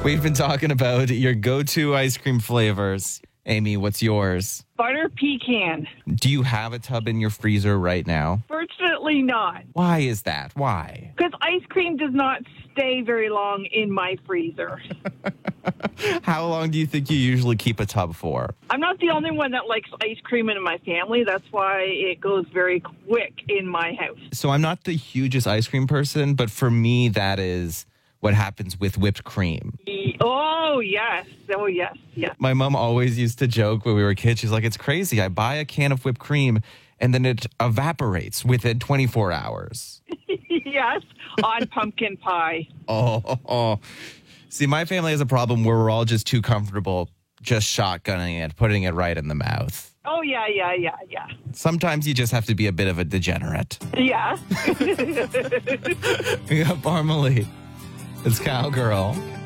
We've been talking about your go-to ice cream flavors. Amy, what's yours? Butter pecan. Do you have a tub in your freezer right now? Fortunately not, Why is that? Why? because ice cream does not stay very long in my freezer. How long do you think you usually keep a tub for? I'm not the only one that likes ice cream in my family. That's why it goes very quick in my house. So I'm not the hugest ice cream person, but for me, that is what happens with whipped cream. Oh, yes. Oh, yes, yes. My mom always used to joke when we were kids. She's like, it's crazy. I buy a can of whipped cream and then it evaporates within 24 hours. Yes, on pumpkin pie. Oh. See, my family has a problem where we're all just too comfortable just shotgunning it, putting it right in the mouth. Oh, yeah. Sometimes you just have to be a bit of a degenerate. Yeah. We got Parmalee. It's Cowgirl.